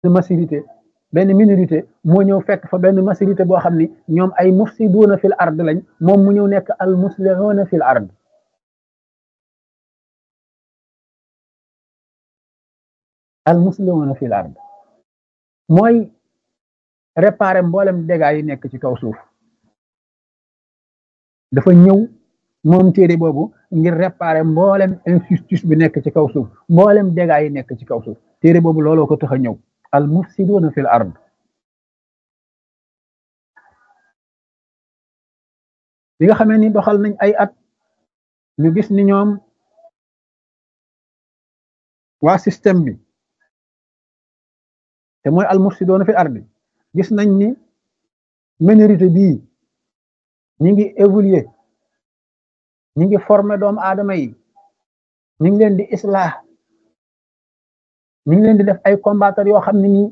majorité benn minorité moo ñëw fekk fa benn majorité boo xam ni ñoom ay mufsiduuna fil ard lañ moom mu ñëw nekk al muslihuuna fil ard al muslihuuna fil ard mooy réparer mboolem dégâts yi nekk ci kaw suuf dafa ñëw moom téere boobu ngir réparer mboolem injustice bi nekk ci kaw suuf mboolem dégâts yi nekk ci kaw suuf téere boobu looloo ko tax a ñëw al mufsiduuna fil ard bi nga xamee ni doxal nañ ay at ñu gis ni ñoom waa système bi te mooy al mufsiduuna fil ard gis nañ ni minorité bii ñi ngi évoluer ñi ngi former doomu aadama yi ñi ngi leen di islah ñi ngi leen di def ay combattre yoo xam ne nii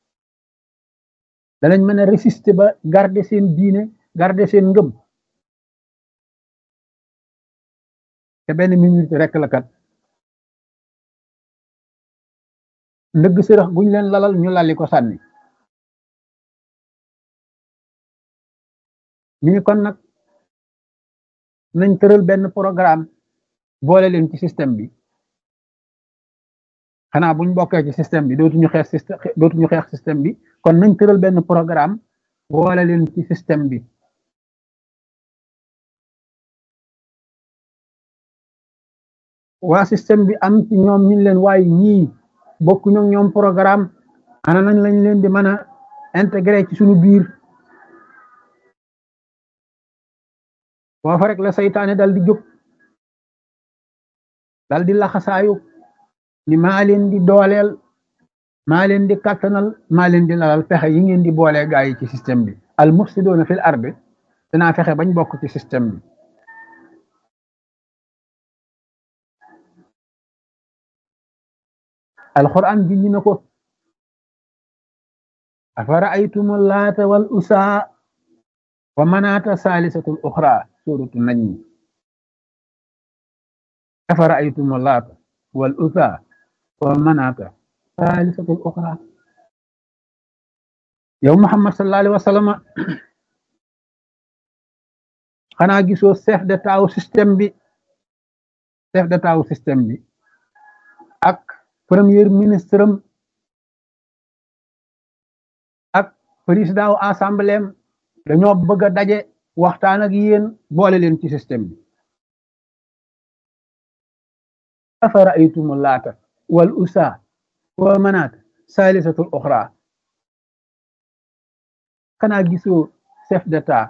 danañ mën a résister ba garder seen diine garder seen ngëm te benn minorité rek la kat ndëgg sërëx guñ leen lalal ñu lalli ko sànni ñu ni kon nag nañ tëral benn programme boole leen ci système bi xanaa buñ bokkee ci système bi dootuñu xeex système bi kon nañ tëral benn programme boole leen ci système bi waa système bi am ci ñoom ñu leen waaye ñii bokkuñu ak ñoom programme ana nañ lañ leen di mën a intégré ci suñu biir foofa rek la saytaane dal di jóg dal di laxasaayu ni maa leen di dooleel maa leen di kattanal maa leen di lalal fexe yi ngeen di boolee gaa yi ci système bi al mufsiduuna fil ardi danaa fexe bañ bokk ci système bi alquran ji ñu na ko afara aytumu laata wal usaa wa manaata saalisatul uxra suratu najm afara aytumu laata wal usaa wa manaata saalisatul uxra yow Muhammad sallallahu alayhi wa sallam xanaa gisoo chef d'état wu système bi chef d'état wu système bi ak premier ministre am ak président wu assemblée am dañoo bëgg a daje waxtaan ak yéen boole leen ci système bi afara aytumu laata wal usaa wa manaat saalisatul uxra xanaa gisoo chef d'état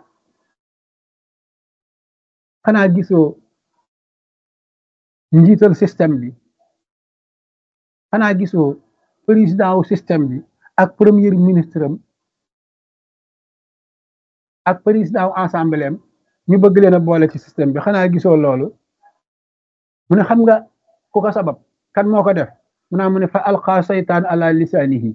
xanaa gisoo njiital système bi xanaa gisoo président wu système bi ak premier ministre am ak président wu assemblée am ñu bëgg leen a boole ci système bi xanaa gisoo loolu mu ne xam nga ku ko sabab kan moo ko def mu ne fa alqa saytaan ala lisaanihi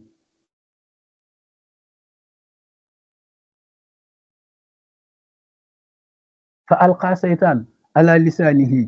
fa alqa saytaan ala lisaanihi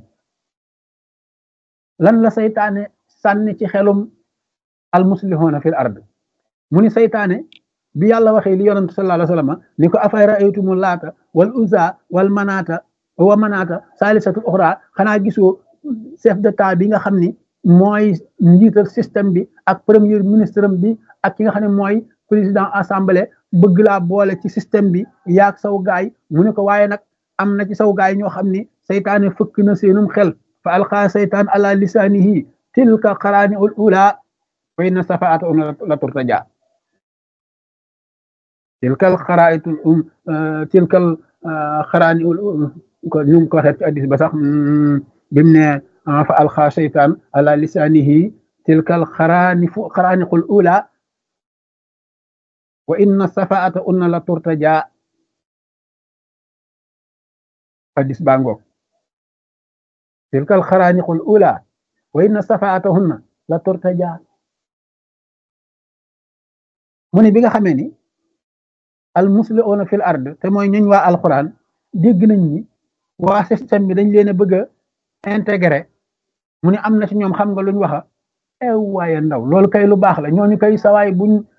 lan la saytaane sànni ci xelum almuslihuuna fil ard mu ni saytaane bi yàlla waxee li yonent sallallahu alayhi wa sallam ni ko afay raaytumu laata wal uzza wal manaata wa manaata saalisatul uxra xanaa gisoo chef d'état bi nga xam ni mooy njiital système bi ak premier ministre bi ak ki nga xam ne mooy président assemblée bëgg laa boole ci système bi yaag saw gaay mu ne ko waaye nag am na ci saw gaay ñoo xam ni saytaane fëkk na seenum xel fa alqa saytaan ala lisaanihi tilka qaraani ul ula wa inna safaata la turtaja tilkal xaraa'itul tilkal xaraani ul ko ñu ko waxee ci hadiis ba sax bim ne fa alqa saytaan ala lisaanihi tilkal xaraaniqul ula wa inna safaata la turtaja hadiis baa ngoog tilkal xaraaniqul ula wa inna safaatahunna la turtaja mu ne bi nga xamee ni al muslihuuna fil ard te mooy ñuñ waa alquran dégg nañ ni waa système bi dañ leen a bëgg a intégré mu ne am na ci ñoom xam nga luñ waxa waaye ndaw loolu kay lu baax la ñooñu kay sawaay